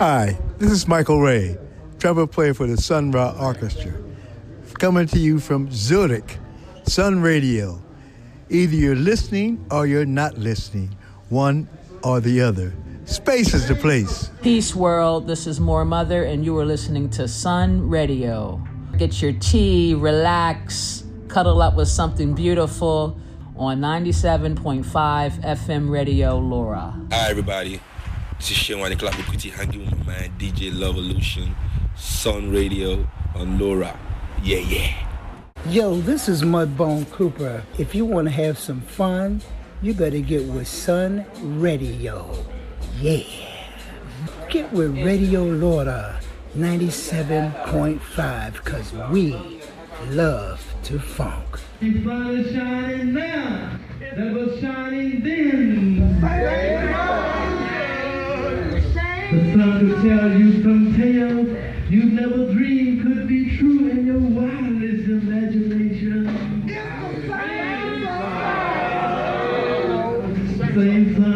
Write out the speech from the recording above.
Hi, this is Michael Ray, trumpet player for the Sun Ra Orchestra, coming to you from Zurich, Sun Radio. Either you're listening or you're not listening, one or the other. Space is the place. Peace world, this is More Mother, and you are listening to Sun Radio. Get your tea, relax, cuddle up with something beautiful on 97.5 FM Radio Laura. Hi everybody, this is Shane Club Kuti hanging with my man DJ Lovolution, Sun Radio on Laura. Yeah. Yo, this is Mudbone Cooper. If you want to have some fun, you better get with Sun Radio. Yeah. Get with Radio Laura 97.5, because we love to funk. The sun is shining now, that was shining then. The sun could tell you some tales you never dreamed could be true in your wildest imagination. Same sun